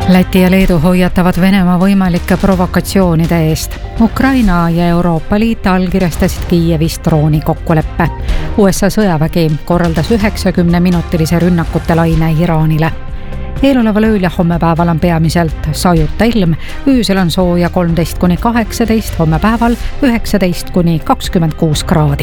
Läti ja Leedu hoiatavad Venemaa võimalike provokatsioonide eest. Ukraina ja Euroopa Liit allkirjastasid Kiievis droonikokkuleppe. USA sõjavägi korraldas 90-minutilise rünnakute laine Iraanile. Eeloleval ööl ja hommepäeval on peamiselt sajuta ilm, öösel on sooja 13–18, hommepäeval 19–26 kraadi.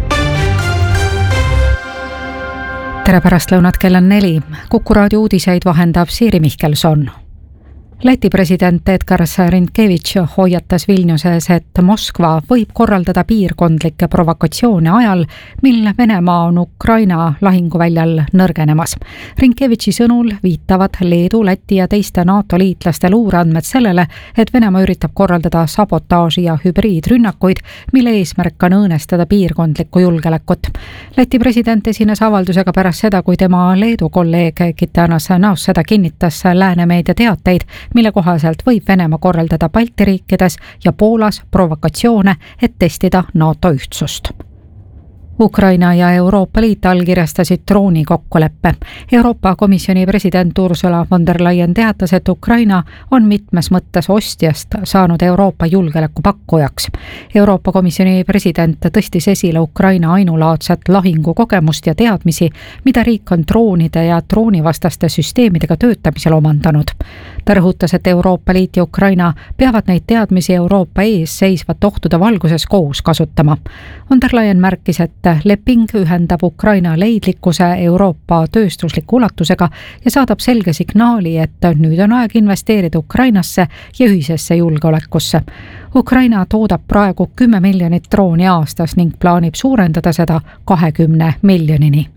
Tere pärastlõunat, kell on 4. Kuku raadio uudiseid vahendab Siiri Mihkelson. Läti president Edgar Rinkevitš hoiatas Vilniuses, et Moskva võib korraldada piirkondlikke provokatsioone ajal, mil Venemaa on Ukraina lahinguväljal nõrgenemas. Rinkevitši sõnul viitavad Leedu, Läti ja teiste NATO liitlaste luureandmed sellele, et Venemaa üritab korraldada sabotaaži ja hübriidrünnakuid, mille eesmärk on õõnestada piirkondlikku julgeolekut. Läti president esines avaldusega pärast seda, kui tema Leedu kolleeg Gitanas Nauseda kinnitas Läänemeedia teateid, mille kohaselt võib Venemaa korraldada Balti riikides ja Poolas provokatsioone, et testida NATO ühtsust. Ukraina ja Euroopa Liit allkirjastasid droonikokkuleppe. Euroopa Komisjoni president Ursula von der Leyen teatas, et Ukraina on mitmes mõttes ostjast saanud Euroopa julgeolekupakkujaks. Euroopa Komisjoni president tõstis esile Ukraina ainulaadset lahingukogemust ja teadmisi, mida riik on droonide ja droonivastaste süsteemidega töötamisel omandanud. Ta rõhutas, et Euroopa Liit ja Ukraina peavad neid teadmisi Euroopa ees seisvat ohtude valguses koos kasutama. Von der Leyen märkis, et leping ühendab Ukraina leidlikkuse Euroopa tööstusliku ulatusega ja saadab selge signaali, et nüüd on aeg investeerida Ukrainasse ja ühisesse julgeolekusse. Ukraina toodab praegu 10 miljonit drooni aastas ning plaanib suurendada seda 20 miljonini.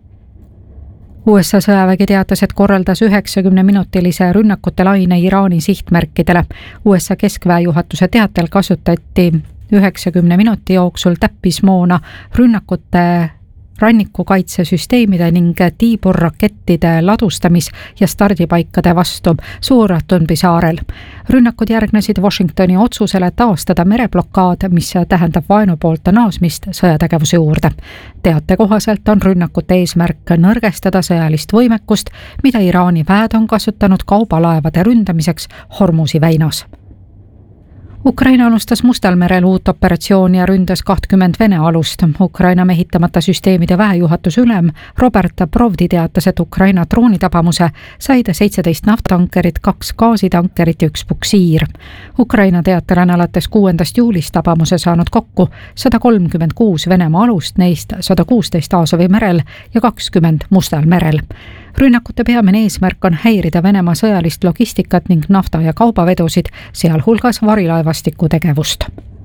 USA sõjavägi teatas, et korraldas 90-minutilise rünnakute laine Iraani sihtmärkidele. USA keskväe juhatuse teatel kasutati 90 minuti jooksul täppismoona rünnakute rannikukaitsesüsteemide ning tiiburrakettide ladustamis- ja stardipaikade vastu Suur-Tunbi saarel. Rünnakud järgnesid Washingtoni otsusele taastada mereblokaad, mis tähendab vaenu poolt naasmist sõjategevuse juurde. Teate kohaselt on rünnakute eesmärk nõrgestada sõjalist võimekust, mida Iraani väed on kasutanud kaubalaevade ründamiseks Hormuzi väinas. Ukraina alustas Mustal merel uut operatsiooni ja ründas 20 Vene alust. Ukraina mehitamata süsteemide väejuhatuse ülem Robert Provdi teatas, et Ukraina droonitabamuse said 17 naftankerit, 2 gaasitankerit ja 1 puksiir. Ukraina teatel on alates 6. juulist tabamuse saanud kokku 136 Venemaa alust, neist 116 Aasovi merel ja 20 Mustal merel. Rünnakute peamine eesmärk on häirida Venemaa sõjalist logistikat ning nafta- ja kaubavedusid, sealhulgas varilaevastiku tegevust.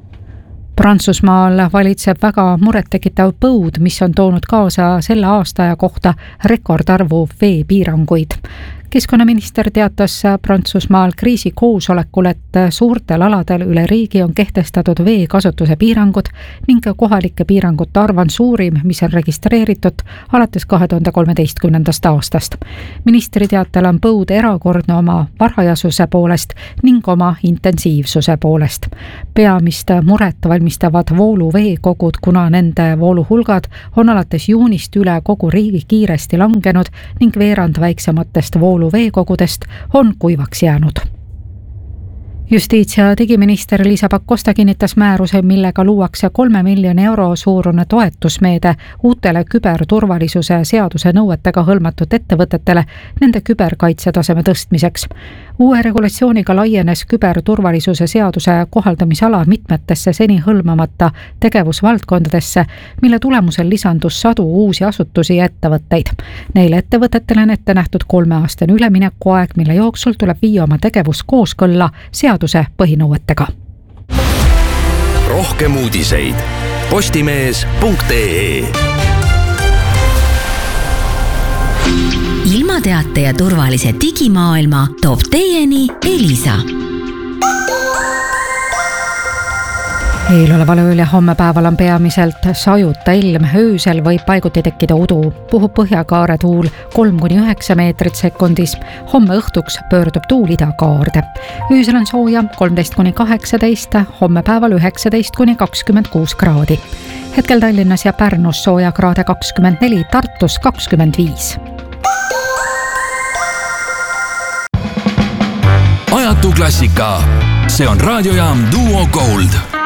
Prantsusmaal valitseb väga murettekitav põud, mis on toonud kaasa selle aastaaja kohta rekordarvu veepiiranguid. Keskkonnaminister teatas Prantsusmaal kriisikoosolekul, et suurtel aladel üle riigi on kehtestatud veekasutuse piirangud ning kohalike piirangute arv on suurim, mis on registreeritud alates 2013. aastast. Ministri teatel on põud erakordne oma varajasuse poolest ning oma intensiivsuse poolest. Peamist muret valmistavad vooluveekogud, kuna nende vooluhulgad on alates juunist üle kogu riigi kiiresti langenud ning veerand väiksematest vooluveekogudest on kuivaks jäänud. Justiits- ja digiminister Liisa Pakosta kinnitas määruse, millega luuakse 3 miljoni euro suurune toetusmeede uutele küberturvalisuse seaduse nõuetega hõlmatud ettevõtetele nende küberkaitsetaseme tõstmiseks. Uue regulatsiooniga laienes küberturvalisuse seaduse kohaldamisala mitmetesse seni hõlmamata tegevusvaldkondadesse, mille tulemusel lisandus 100 uusi asutusi ja ettevõtteid. Neile ettevõtetele on ette nähtud 3-aastane üleminekuaeg, mille jooksul tuleb viia oma tegevus kooskõlla seaduse põhinõuetega. Rohkem uudiseid postimees.ee. Ilmateate ja turvalise digimaailma toob teieni Elisa. Eeloleval ööl ja hommepäeval on peamiselt sajuta ilm, öösel võib paiguti tekkida udu. Puhub põhjakaare tuul 3–9 meetrit sekundis. Homme õhtuks pöördub tuul idakaarde. Öösel on sooja 13–18, hommepäeval 19–26 kraadi. Hetkel Tallinnas ja Pärnus sooja kraade 24, Tartus 25. ajatu klassika. See on raadiojaam Duo Gold.